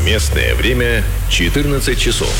Местное время 14 часов.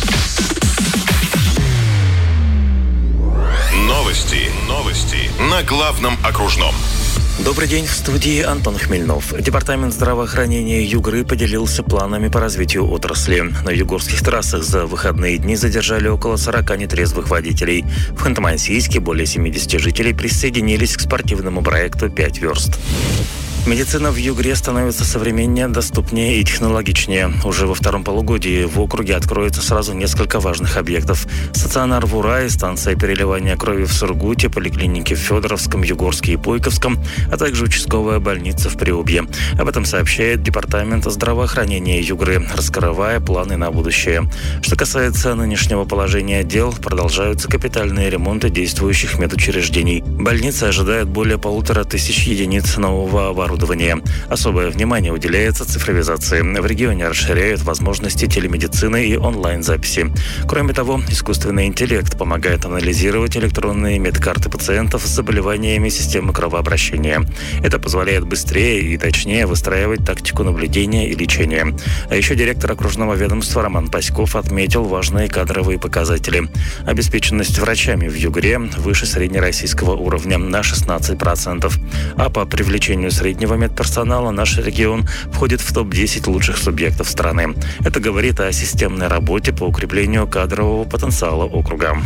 Новости на главном окружном. Добрый день, в студии Антон Хмельнов. Департамент здравоохранения Югры поделился планами по развитию отрасли. На югорских трассах за выходные дни задержали около 40 нетрезвых водителей. В Ханты-Мансийске более 70 жителей присоединились к спортивному проекту «5 верст». Медицина в Югре становится современнее, доступнее и технологичнее. Уже во втором полугодии в округе откроется сразу несколько важных объектов. Стационар в Урае, станция переливания крови в Сургуте, поликлиники в Федоровском, Югорске и Пойковском, а также участковая больница в Приубье. Об этом сообщает Департамент здравоохранения Югры, раскрывая планы на будущее. Что касается нынешнего положения дел, продолжаются капитальные ремонты действующих медучреждений. Больница ожидает более 1500 единиц нового оборудования. Особое внимание уделяется цифровизации. В регионе расширяют возможности телемедицины и онлайн-записи. Кроме того, искусственный интеллект помогает анализировать электронные медкарты пациентов с заболеваниями системы кровообращения. Это позволяет быстрее и точнее выстраивать тактику наблюдения и лечения. А еще директор окружного ведомства Роман Паськов отметил важные кадровые показатели. Обеспеченность врачами в Югре выше среднероссийского уровня на 16%. А по привлечению среднего медперсонала наш регион входит в топ-10 лучших субъектов страны. Это говорит о системной работе по укреплению кадрового потенциала округа.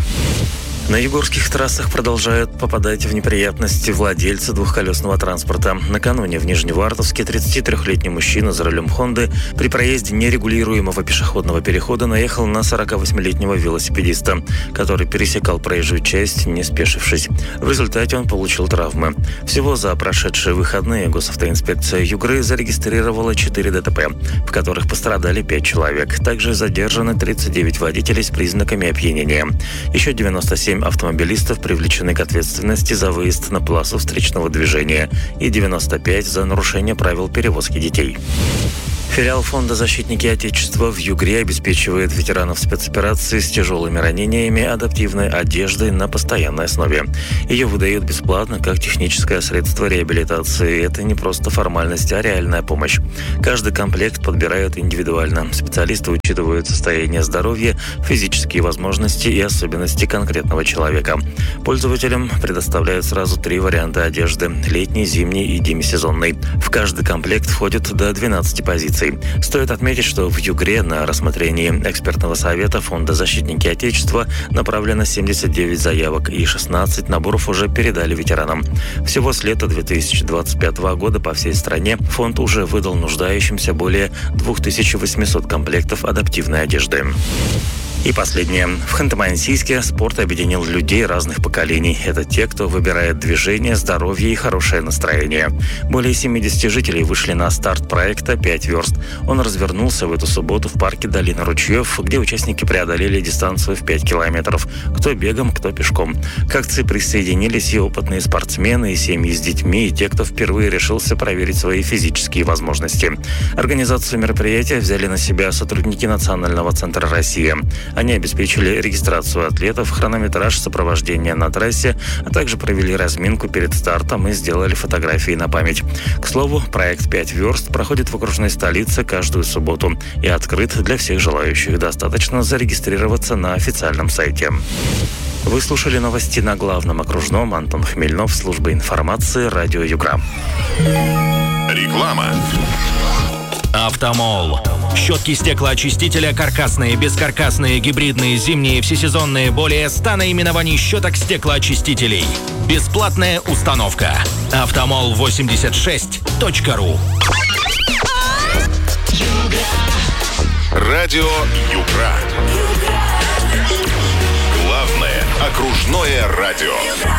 На югорских трассах продолжают попадать в неприятности владельцы двухколесного транспорта. Накануне в Нижневартовске 33-летний мужчина за рулем «Хонды» при проезде нерегулируемого пешеходного перехода наехал на 48-летнего велосипедиста, который пересекал проезжую часть, не спешившись. В результате он получил травмы. Всего за прошедшие выходные госавтоинспекция Югры зарегистрировала 4 ДТП, в которых пострадали 5 человек. Также задержаны 39 водителей с признаками опьянения. Еще 97 автомобилистов привлечены к ответственности за выезд на полосу встречного движения и 95 за нарушение правил перевозки детей. Филиал фонда «Защитники Отечества» в Югре обеспечивает ветеранов спецоперации с тяжелыми ранениями адаптивной одеждой на постоянной основе. Ее выдают бесплатно как техническое средство реабилитации. Это не просто формальность, а реальная помощь. Каждый комплект подбирают индивидуально. Специалисты учитывают состояние здоровья, физические возможности и особенности конкретного человека. Пользователям предоставляют сразу 3 варианта одежды – летний, зимний и демисезонный. В каждый комплект входит до 12 позиций. Стоит отметить, что в Югре на рассмотрение экспертного совета фонда «Защитники Отечества» направлено 79 заявок и 16 наборов уже передали ветеранам. Всего с лета 2025 года по всей стране фонд уже выдал нуждающимся более 2800 комплектов адаптивной одежды. И последнее. В Ханты-Мансийске спорт объединил людей разных поколений. Это те, кто выбирает движение, здоровье и хорошее настроение. Более 70 жителей вышли на старт проекта «5 верст». Он развернулся в эту субботу в парке Долина Ручьев, где участники преодолели дистанцию в 5 километров. Кто бегом, кто пешком. К акции присоединились и опытные спортсмены, и семьи с детьми, и те, кто впервые решился проверить свои физические возможности. Организацию мероприятия взяли на себя сотрудники Национального центра «Россия». Они обеспечили регистрацию атлетов, хронометраж сопровождения на трассе, а также провели разминку перед стартом и сделали фотографии на память. К слову, проект «5 верст» проходит в окружной столице каждую субботу и открыт для всех желающих. Достаточно зарегистрироваться на официальном сайте. Вы слушали новости на главном окружном. Антон Хмельнов, служба информации, радио Югра. Реклама. Автомол. Щетки стеклоочистителя каркасные, бескаркасные, гибридные, зимние, всесезонные. Более 100 наименований щеток стеклоочистителей. Бесплатная установка. Автомол86.ру. Радио Югра. Главное окружное радио.